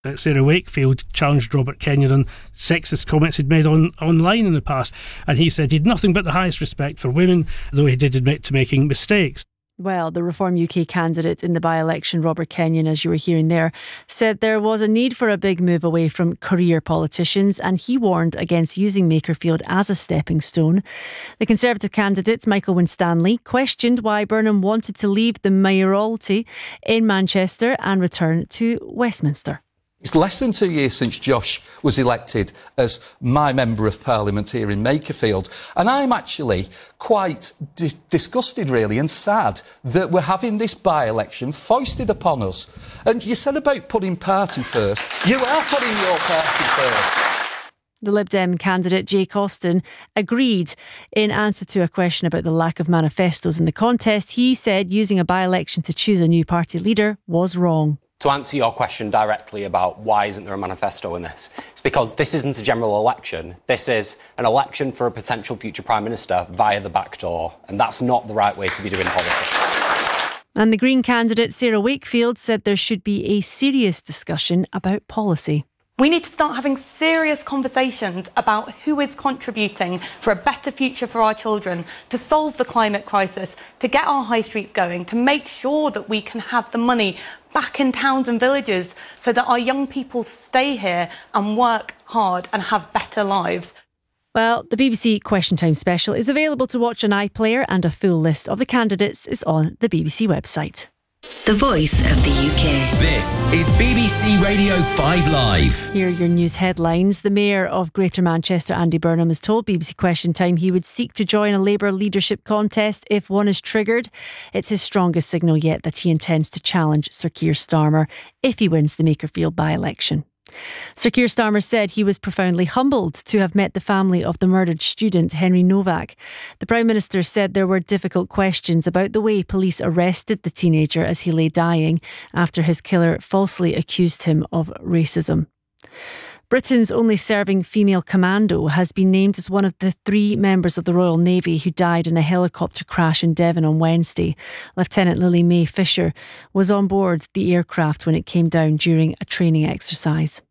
Sarah Wakefield challenged Robert Kenyon on sexist comments he'd made online in the past, and he said he'd nothing but the highest respect for women, though he did admit to making mistakes. Well, the Reform UK candidate in the by-election, Robert Kenyon, as you were hearing there, said there was a need for a big move away from career politicians, and he warned against using Makerfield as a stepping stone. The Conservative candidate, Michael Winstanley, questioned why Burnham wanted to leave the mayoralty in Manchester and return to Westminster. It's less than 2 years since Josh was elected as my Member of Parliament here in Makerfield. And I'm actually quite disgusted, really, and sad that we're having this by-election foisted upon us. And you said about putting party first. You are putting your party first. The Lib Dem candidate, Jake Austin, agreed in answer to a question about the lack of manifestos in the contest. He said using a by-election to choose a new party leader was wrong. To answer your question directly about why isn't there a manifesto in this, it's because this isn't a general election. This is an election for a potential future Prime Minister via the back door, and that's not the right way to be doing politics. And the Green candidate, Sarah Wakefield, said there should be a serious discussion about policy. We need to start having serious conversations about who is contributing for a better future for our children, to solve the climate crisis, to get our high streets going, to make sure that we can have the money back in towns and villages so that our young people stay here and work hard and have better lives. Well, the BBC Question Time special is available to watch on iPlayer, and a full list of the candidates is on the BBC website. The Voice of the UK. This is BBC Radio 5 Live. Here are your news headlines. The Mayor of Greater Manchester, Andy Burnham, has told BBC Question Time he would seek to join a Labour leadership contest if one is triggered. It's his strongest signal yet that he intends to challenge Sir Keir Starmer if he wins the Makerfield by-election. Sir Keir Starmer said he was profoundly humbled to have met the family of the murdered student Henry Novak. The Prime Minister said there were difficult questions about the way police arrested the teenager as he lay dying after his killer falsely accused him of racism. Britain's only serving female commando has been named as one of the 3 members of the Royal Navy who died in a helicopter crash in Devon on Wednesday. Lieutenant Lily Mae Fisher was on board the aircraft when it came down during a training exercise.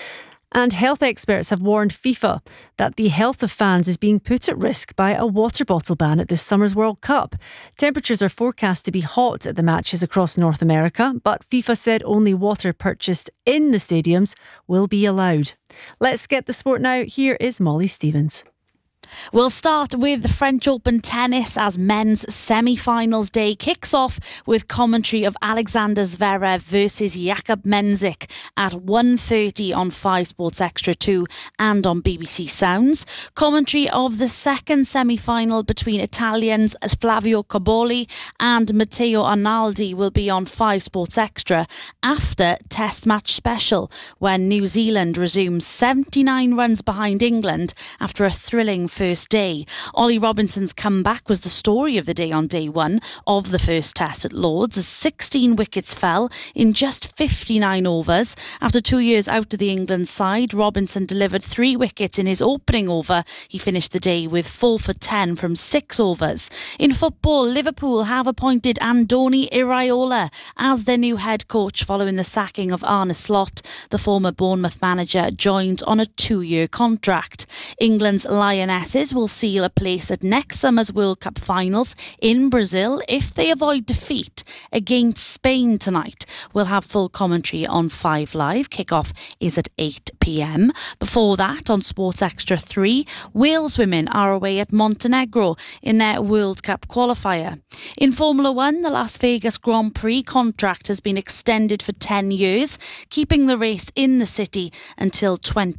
And health experts have warned FIFA that the health of fans is being put at risk by a water bottle ban at this summer's World Cup. Temperatures are forecast to be hot at the matches across North America, but FIFA said only water purchased in the stadiums will be allowed. Let's get the sport now. Here is Molly Stevens. We'll start with the French Open tennis as men's semi-finals day kicks off with commentary of Alexander Zverev versus Jakub Mensik at 1:30 on 5 Sports Extra 2 and on BBC Sounds. Commentary of the second semi-final between Italians Flavio Cobolli and Matteo Arnaldi will be on 5 Sports Extra after Test Match Special, when New Zealand resumes 79 runs behind England after a thrilling first day. Ollie Robinson's comeback was the story of the day on day 1 of the first test at Lords, as 16 wickets fell in just 59 overs. After 2 years out of the England side, Robinson delivered 3 wickets in his opening over. He finished the day with 4 for 10 from 6 overs. In football, Liverpool have appointed Andoni Iraola as their new head coach following the sacking of Arne Slot. The former Bournemouth manager joins on a 2-year contract. England's Lionesses will seal a place at next summer's World Cup finals in Brazil if they avoid defeat against Spain tonight. We'll have full commentary on 5 Live. Kickoff is at 8 p.m. Before that, on Sports Extra 3, Wales women are away at Montenegro in their World Cup qualifier. In Formula 1, the Las Vegas Grand Prix contract has been extended for 10 years, keeping the race in the city until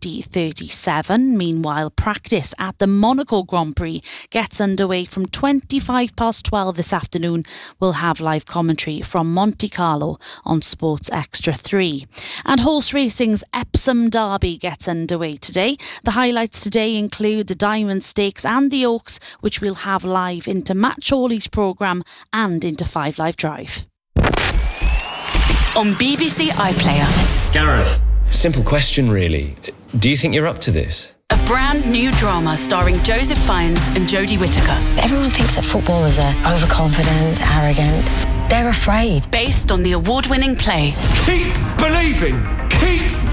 2037. Meanwhile, practice at the Monaco Grand Prix gets underway from 12:25 this afternoon. We'll have live commentary from Monte Carlo on Sports Extra 3. And horse racing's Epsom Derby gets underway today. The highlights today include the Diamond Stakes and the Oaks, which we'll have live into Matt Chorley's programme and into 5 Live Drive. On BBC iPlayer. Gareth, simple question really. Do you think you're up to this? A brand new drama starring Joseph Fiennes and Jodie Whittaker. Everyone thinks that footballers are overconfident, arrogant. They're afraid. Based on the award-winning play. Keep believing! Keep